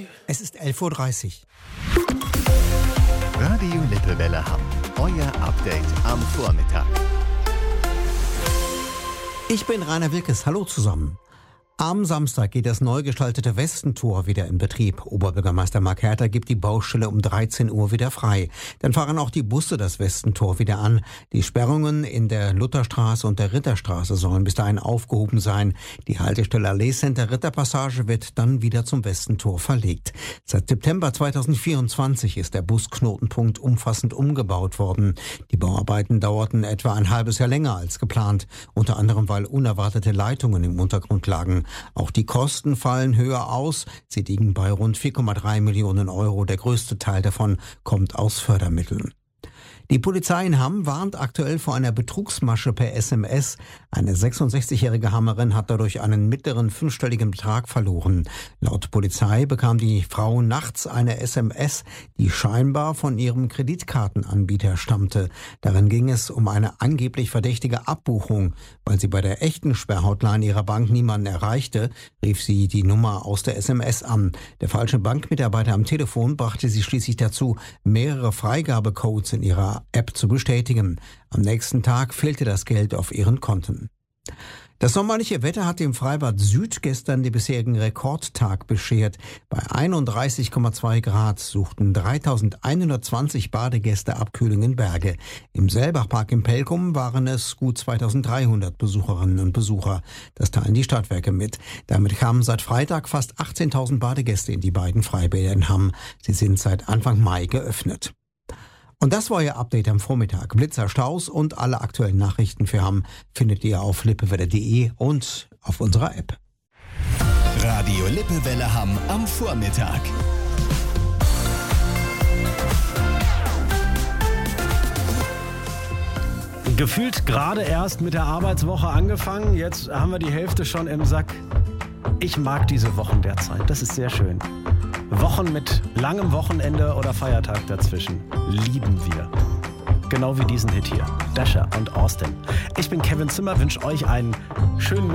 Es ist 11:30 Uhr. Radio Lippewelle Hamm. Euer Update am Vormittag. Ich bin Rainer Wilkes. Hallo zusammen. Am Samstag geht das neu gestaltete Westentor wieder in Betrieb. Oberbürgermeister Mark Herter gibt die Baustelle um 13 Uhr wieder frei. Dann fahren auch die Busse das Westentor wieder an. Die Sperrungen in der Lutherstraße und der Ritterstraße sollen bis dahin aufgehoben sein. Die Haltestelle Allee Center Ritterpassage wird dann wieder zum Westentor verlegt. Seit September 2024 ist der Busknotenpunkt umfassend umgebaut worden. Die Bauarbeiten dauerten etwa ein halbes Jahr länger als geplant. Unter anderem, weil unerwartete Leitungen im Untergrund lagen. Auch die Kosten fallen höher aus. Sie liegen bei rund 4,3 Millionen Euro. Der größte Teil davon kommt aus Fördermitteln. Die Polizei in Hamm warnt aktuell vor einer Betrugsmasche per SMS. Eine 66-jährige Hammerin hat dadurch einen mittleren fünfstelligen Betrag verloren. Laut Polizei bekam die Frau nachts eine SMS, die scheinbar von ihrem Kreditkartenanbieter stammte. Darin ging es um eine angeblich verdächtige Abbuchung. Weil sie bei der echten Sperrhotline ihrer Bank niemanden erreichte, rief sie die Nummer aus der SMS an. Der falsche Bankmitarbeiter am Telefon brachte sie schließlich dazu, mehrere Freigabecodes in ihrer App zu bestätigen. Am nächsten Tag fehlte das Geld auf ihren Konten. Das sommerliche Wetter hat dem Freibad Süd gestern den bisherigen Rekordtag beschert. Bei 31,2 Grad suchten 3120 Badegäste Abkühlung in Berge. Im Selbachpark in Pelkum waren es gut 2300 Besucherinnen und Besucher. Das teilen die Stadtwerke mit. Damit kamen seit Freitag fast 18.000 Badegäste in die beiden Freibäder in Hamm. Sie sind seit Anfang Mai geöffnet. Und das war Ihr Update am Vormittag. Blitzer, Staus und alle aktuellen Nachrichten für Hamm findet ihr auf lippewelle.de und auf unserer App. Radio Lippewelle Hamm am Vormittag. Gefühlt gerade erst mit der Arbeitswoche angefangen. Jetzt haben wir die Hälfte schon im Sack. Ich mag diese Wochen derzeit. Das ist sehr schön. Wochen mit langem Wochenende oder Feiertag dazwischen. Lieben wir. Genau wie diesen Hit hier. Dasher und Austin. Ich bin Kevin Zimmer, wünsche euch einen schönen